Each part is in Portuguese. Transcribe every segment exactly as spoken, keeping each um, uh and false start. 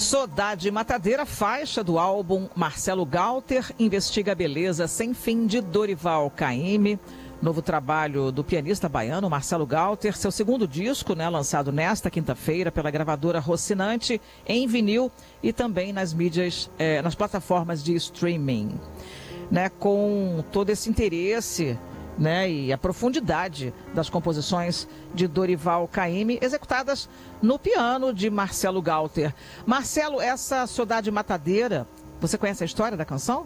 Saudade Matadeira, faixa do álbum Marcelo Galter, investiga a beleza sem fim de Dorival Caymmi. Novo trabalho do pianista baiano Marcelo Galter, seu segundo disco, né, lançado nesta quinta-feira pela gravadora Rocinante, em vinil e também nas mídias, eh, nas plataformas de streaming. Né, com todo esse interesse, né, e a profundidade das composições de Dorival Caymmi, executadas no piano de Marcelo Galter. Marcelo, essa Saudade Matadeira, você conhece a história da canção?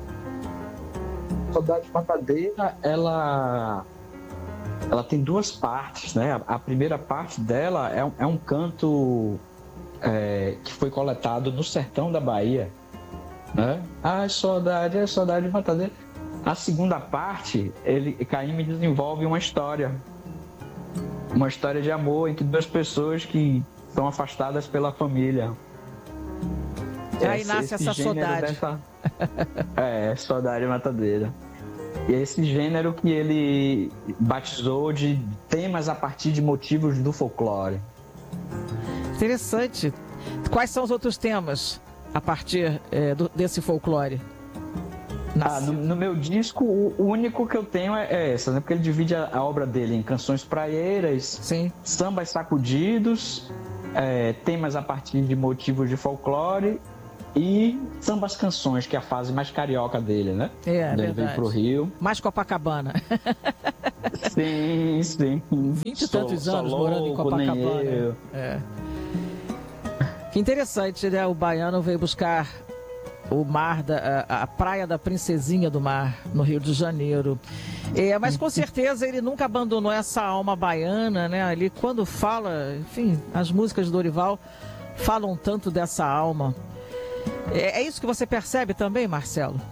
Saudade Matadeira, ela, ela tem duas partes, né? A, a primeira parte dela é um, é um canto é, que foi coletado no sertão da Bahia, né? Ai, saudade, é saudade de Matadeira. A segunda parte, ele, Caymmi desenvolve uma história, uma história de amor entre duas pessoas que são afastadas pela família. Aí esse, nasce esse essa saudade. Dessa... É, Saudade Matadeira. E esse gênero que ele batizou de temas a partir de motivos do folclore. Interessante. Quais são os outros temas a partir é, do, desse folclore? Ah, no, no meu disco, o, o único que eu tenho é, é essa, né? Porque ele divide a, a obra dele em canções praieiras, sim, sambas sacudidos, é, temas a partir de motivos de folclore e sambas canções, que é a fase mais carioca dele, né? É, ele veio pro Rio. Mais Copacabana. Sim, sim. Vinte e tantos sou, anos sou morando louco, em Copacabana. Nem eu. É. Que interessante, né? O baiano veio buscar o mar, da, a, a praia da Princesinha do Mar, no Rio de Janeiro. É, mas com certeza ele nunca abandonou essa alma baiana, né? Ele, quando fala, enfim, as músicas de Dorival falam tanto dessa alma. É, é isso que você percebe também, Marcelo?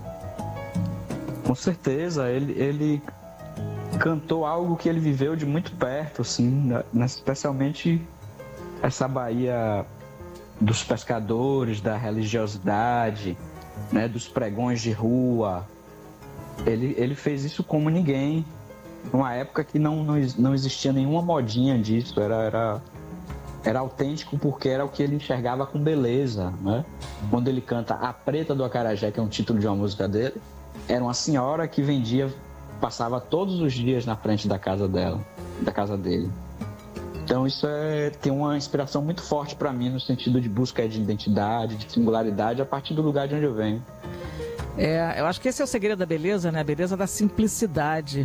Com certeza, ele, ele cantou algo que ele viveu de muito perto, assim, né? Especialmente essa Bahia dos pescadores, da religiosidade, né, dos pregões de rua. Ele, ele fez isso como ninguém, numa época que não, não, não existia nenhuma modinha disso, era, era, era autêntico porque era o que ele enxergava com beleza, né? Quando ele canta A Preta do Acarajé, que é um título de uma música dele, era uma senhora que vendia, passava todos os dias na frente da casa dela, da casa dele. Então isso é, tem uma inspiração muito forte para mim no sentido de busca de identidade, de singularidade a partir do lugar de onde eu venho. É, eu acho que esse é o segredo da beleza, né? A beleza da simplicidade.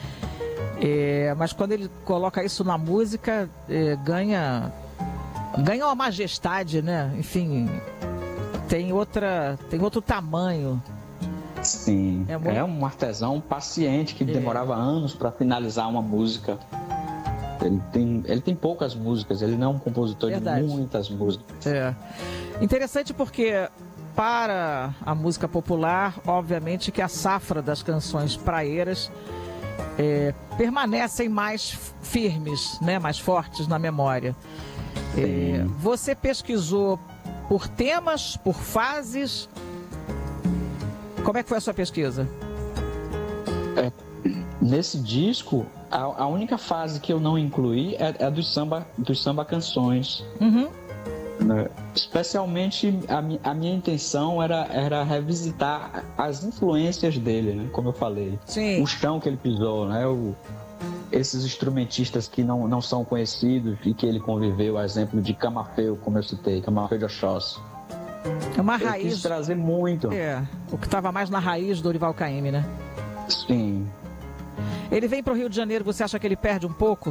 É, mas quando ele coloca isso na música, é, ganha, ganha uma majestade, né? Enfim, tem, outra, tem outro tamanho. Sim, é, muito... é um artesão paciente que é. demorava anos para finalizar uma música. Ele tem, ele tem poucas músicas, ele não é um compositor Verdade. de muitas músicas. É. Interessante porque, para a música popular, obviamente que a safra das canções praeiras é, permanecem mais firmes, né, mais fortes na memória. É, você pesquisou por temas, por fases? Como é que foi a sua pesquisa? É, nesse disco, a, a única fase que eu não incluí é, é a dos samba, dos samba canções. Uhum. Né? Especialmente a, mi, a minha intenção era, era revisitar as influências dele, né? Como eu falei. Sim. O chão que ele pisou, né? O, esses instrumentistas que não, não são conhecidos e que ele conviveu, a exemplo de Camafeu, como eu citei, Camafeu de Oxóssi. É uma eu raiz. Quis trazer muito. É, o que estava mais na raiz do Dorival Caymmi, né? Sim. Ele vem para o Rio de Janeiro, você acha que ele perde um pouco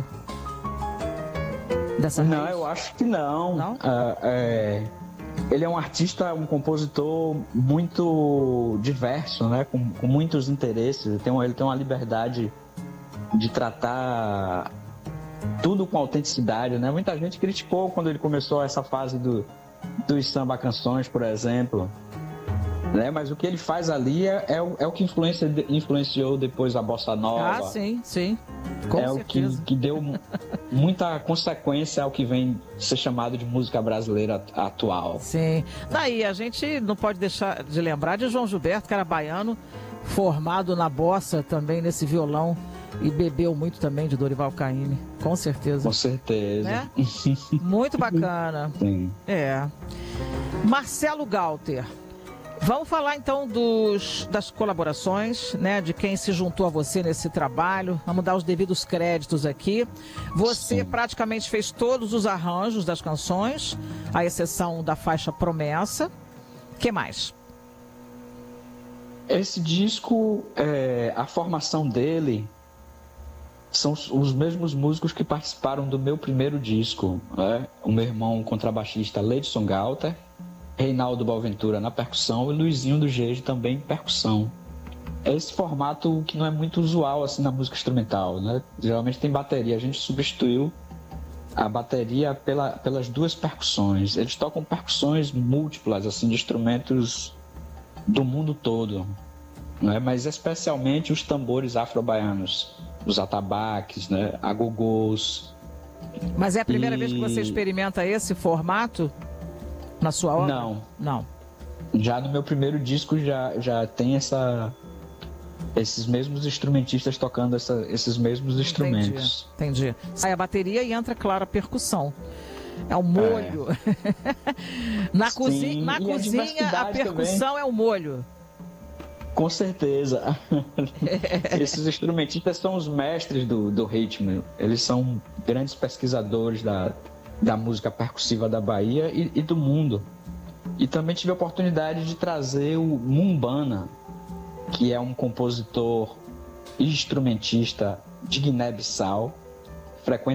dessa raiz? Não, eu acho que não. Não? Ah, é... Ele é um artista, um compositor muito diverso, né? Com, com muitos interesses. Ele tem, uma, ele tem uma liberdade de tratar tudo com autenticidade, né? Muita gente criticou quando ele começou essa fase do, dos samba canções, por exemplo. Né? Mas o que ele faz ali é, é, o, é o que influencia, influenciou depois a bossa nova. Ah, sim, sim. Com é certeza. o que, que deu muita consequência ao que vem ser chamado de música brasileira atual. Sim. Daí a gente não pode deixar de lembrar de João Gilberto, que era baiano, formado na bossa também, nesse violão, e bebeu muito também de Dorival Caymmi, com certeza. Com certeza. Né? Muito bacana. Sim. É. Marcelo Galter. Vamos falar então dos, das colaborações, né, de quem se juntou a você nesse trabalho. Vamos dar os devidos créditos aqui. Você Sim. praticamente fez todos os arranjos das canções, à exceção da faixa Promessa. O que mais? Esse disco, é, a formação dele são os mesmos músicos que participaram do meu primeiro disco, né? O meu irmão contrabaixista Leidson Galter, Reinaldo Boaventura na percussão e Luizinho do Geijo também em percussão. É esse formato que não é muito usual assim na música instrumental, né? Geralmente tem bateria, a gente substituiu a bateria pela, pelas duas percussões. Eles tocam percussões múltiplas, assim, de instrumentos do mundo todo, né? Mas especialmente os tambores afro-baianos, os atabaques, né? Agogôs. Mas é a primeira e... vez que você experimenta esse formato na sua obra? Não. Não. Já no meu primeiro disco já, já tem essa, esses mesmos instrumentistas tocando essa, esses mesmos instrumentos. Entendi, entendi. Sai a bateria e entra, claro, a percussão. É o molho. É. na Sim, cozinha, na cozinha a, a percussão também. É o molho. Com certeza. Esses instrumentistas são os mestres do, do ritmo. Eles são grandes pesquisadores da, da música percussiva da Bahia e, e do mundo. E também tive a oportunidade de trazer o Mumbana, que é um compositor e instrumentista de Guiné-Bissau, frequenta